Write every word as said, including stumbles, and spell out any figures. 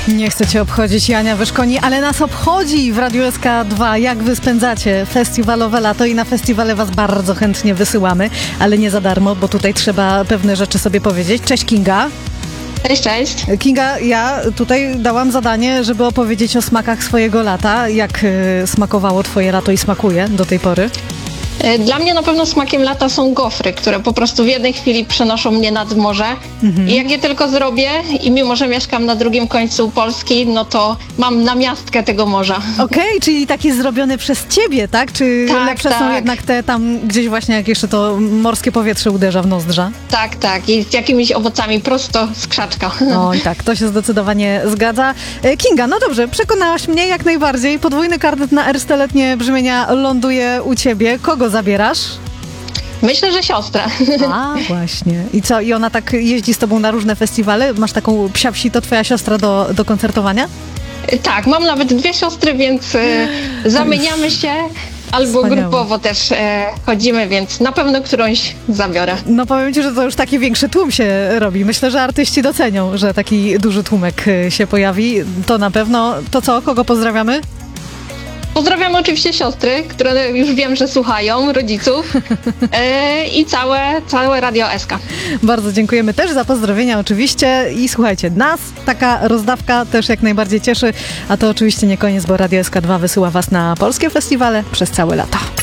Nie chcę cię obchodzić, Jania Wyszkoni, ale nas obchodzi w Radiu S K dwa. Jak wy spędzacie festiwalowe lato i na festiwale was bardzo chętnie wysyłamy, ale nie za darmo, bo tutaj trzeba pewne rzeczy sobie powiedzieć. Cześć Kinga. Cześć, cześć. Kinga, ja tutaj dałam zadanie, żeby opowiedzieć o smakach swojego lata. Jak y, smakowało twoje lato i smakuje do tej pory? Dla mnie na pewno smakiem lata są gofry, które po prostu w jednej chwili przenoszą mnie nad morze. Mhm. I jak je tylko zrobię i mimo, że mieszkam na drugim końcu Polski, no to mam namiastkę tego morza. Okej, okay, czyli takie zrobione przez ciebie, tak? Czy tak, lepsze tak. są jednak te tam gdzieś właśnie, jak jeszcze to morskie powietrze uderza w nozdrza? Tak, tak. I z jakimiś owocami prosto z krzaczka. No i tak, to się zdecydowanie zgadza. Kinga, no dobrze, przekonałaś mnie jak najbardziej. Podwójny karnet na ersteletnie brzmienia ląduje u ciebie. Kogo zabierasz? Myślę, że siostrę. A, właśnie. I co, i ona tak jeździ z tobą na różne festiwale? Masz taką psia wsi, to twoja siostra do, do koncertowania? Tak, mam nawet dwie siostry, więc y, zamieniamy się. Albo Wspaniałe. Grupowo też e, chodzimy, więc na pewno którąś zabiorę. No powiem ci, że to już taki większy tłum się robi. Myślę, że artyści docenią, że taki duży tłumek się pojawi. To na pewno. To co, kogo pozdrawiamy? Pozdrawiam oczywiście siostry, które już wiem, że słuchają, rodziców yy, i całe, całe Radio S K. Bardzo dziękujemy też za pozdrowienia oczywiście i słuchajcie, nas taka rozdawka też jak najbardziej cieszy, a to oczywiście nie koniec, bo Radio S K dwa wysyła was na polskie festiwale przez całe lata.